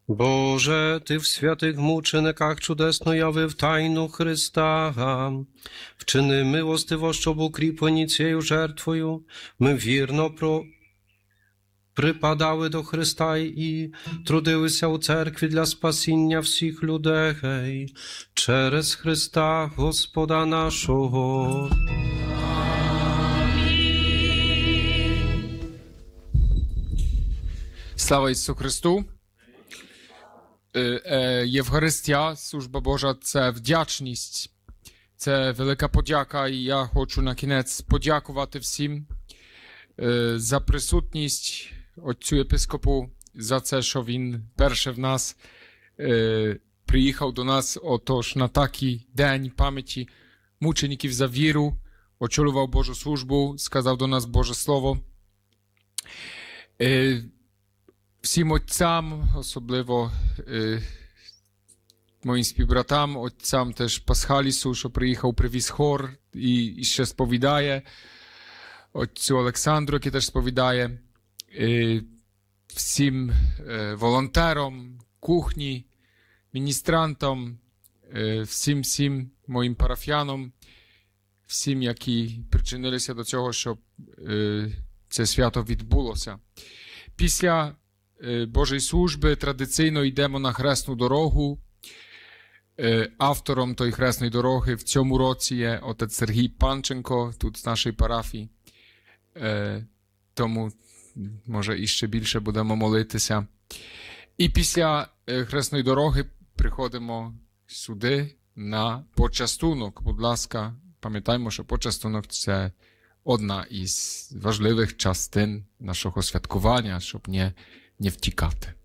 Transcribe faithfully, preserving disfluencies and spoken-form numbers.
Boże, Ty w świętych muczynkach чудесно явив тайну Христа. Вчини милостиво, щоб укріплені цією жертвою ми вірно про... припадали до Христа і трудилися у церкві для спасіння всіх людей через Христа Господа нашого. Слава Ісусу Христу! Е, е, Євхаристія, служба Божа – це вдячність, це велика подяка, і я хочу на кінець подякувати всім е, за присутність отцю єпископу, за це, що він перше в нас е, приїхав до нас, отож на такий день пам'яті мучеників за віру, очолював Божу службу, сказав до нас Боже Слово. Е, Всім отцям, особливо е, моїм співбратам, отцям теж Пасхалісу, що приїхав, привіз хор і, і ще сповідає, отцю Олександру, який теж сповідає, е, всім е, волонтерам, кухні, міністрантам, е, всім, всім моїм парафіянам, всім, які причинилися до цього, щоб е, це свято відбулося. Після Божої служби традиційно йдемо на хресну дорогу. Автором тої хресної дороги в цьому році є отець Сергій Панченко, тут з нашої парафії. Тому, може, іще більше будемо молитися. І після хресної дороги приходимо сюди на почастунок. Будь ласка, пам'ятаємо, що почастунок – це одна із важливих частин нашого святкування, щоб не, не втікати.